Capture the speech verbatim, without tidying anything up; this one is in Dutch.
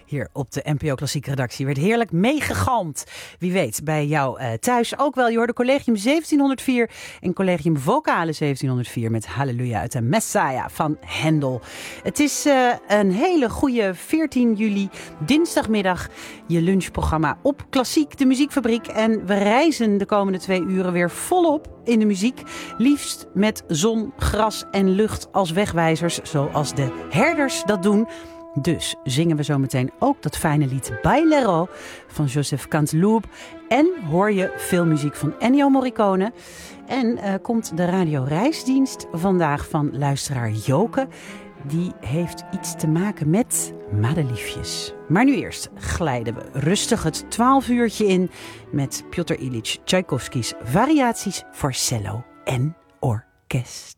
hier op de N P O Klassieke redactie. Werd heerlijk meegegalmd. Wie weet, bij jou uh, thuis ook wel. Je hoorde Collegium zeventienhonderdvier en Collegium Vocale zeventienhonderdvier met Halleluja uit de Messiah van Hendel. Het is uh, een hele goede veertien juli, dinsdagmiddag, je lunchprogramma op Klassiek, de muziekfabriek. En we reizen de komende twee uren weer volop in de muziek. Liefst met zon, gras en lucht als wegwijzers, zoals de herders dat doen. Dus zingen we zo meteen ook dat fijne lied Bailero van Joseph Canteloube. En hoor je veel muziek van Ennio Morricone. En uh, komt de Radio Reisdienst vandaag van luisteraar Joke. Die heeft iets te maken met madeliefjes. Maar nu eerst glijden we rustig het twaalf uurtje in met Piotr Ilyich Tchaikovsky's variaties voor cello en orkest.